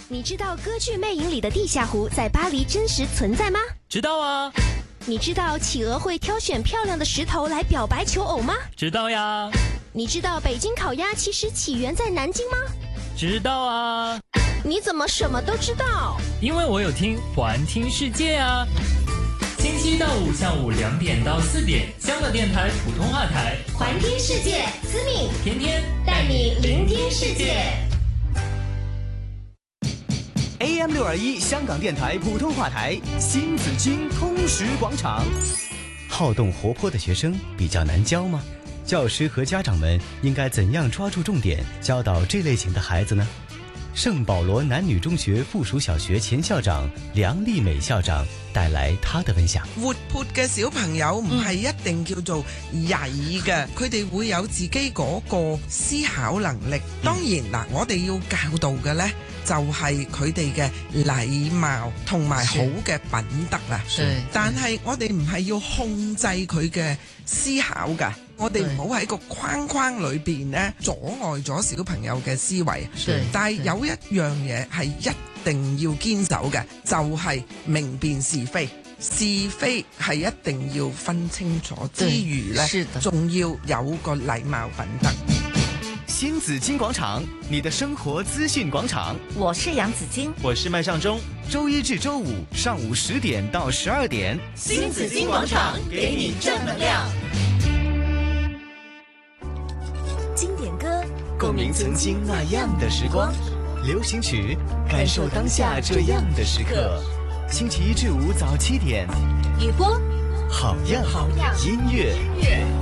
你知道歌剧《魅影》里的地下湖在巴黎真实存在吗？ 知道啊。 你知道企鹅会挑选漂亮的石头来表白求偶吗？ 知道呀。 你知道北京烤鸭其实起源在南京吗？ 知道啊。 你怎么什么都知道？ 因为我有听环听世界啊。星期一到五下午2点到4点，香港电台普通话台， 环听世界，思敏天天带你聆听世界。 AM621 香港电台普通话台，新紫荆通识广场。好动活泼的学生比较难教吗？教师和家长们应该怎样抓住重点，教导这类型的孩子呢？圣保罗男女中学附属小學前校長梁麗美校長帶來他的分享。 活潑嘅小朋友唔係一定叫做曳嘅，佢哋會有自己嗰個思考能力。當然嗱，我哋要教導嘅呢，就係佢哋嘅禮貌同埋好嘅品德啦。但係我哋唔係要控制佢嘅思考㗎。我哋唔好喺個框框裏邊咧阻礙咗小朋友嘅思維，但係有一樣嘢係一定要堅守嘅，就係明辨是非。是非係一定要分清楚之餘呢，仲要有個禮貌品德。 新紫荊廣場，你的生活資訊廣場。 我是楊子矜， 我是麥尚中。 周一至周五上午10點到12點， 新紫荊廣場給你正能量。經典歌， 共鳴曾經那樣的時光；流行曲，感受當下這樣的時刻。星期一至五早7點， 雨波， 好樣音樂。